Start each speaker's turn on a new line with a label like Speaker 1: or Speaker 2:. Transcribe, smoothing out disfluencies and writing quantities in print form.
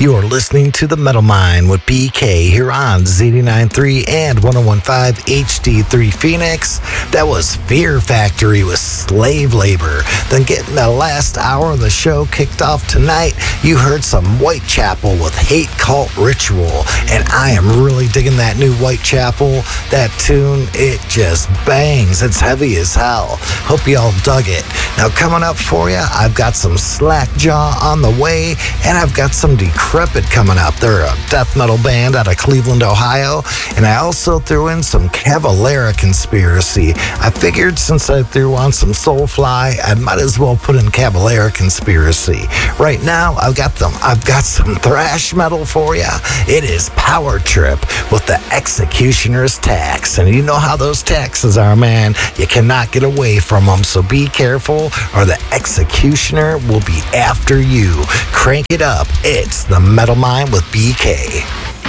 Speaker 1: You are listening to The Metal Mind with BK here on Z89.3 and 101.5 HD3 Phoenix. That was Fear Factory with Slave Labor. Then getting the last hour of the show kicked off tonight, you heard some Whitechapel with Hate Cult Ritual. And I am really digging that new Whitechapel. That tune, it just bangs. It's heavy as hell. Hope you all dug it. Now coming up for you, I've got some Slackjaw on the way, and I've got some Decrepit coming up. They're a death metal band out of Cleveland, Ohio, and I also threw in some Cavalera Conspiracy. I figured since I threw on some Soulfly, I might as well put in Cavalera Conspiracy. Right now, I've got some thrash metal for you. It is Power Trip with the Executioner's Tax, and you know how those taxes are, man. You cannot get away from them, so be careful or the Executioner will be after you. Crank it up. It's The Metal Mind with BK.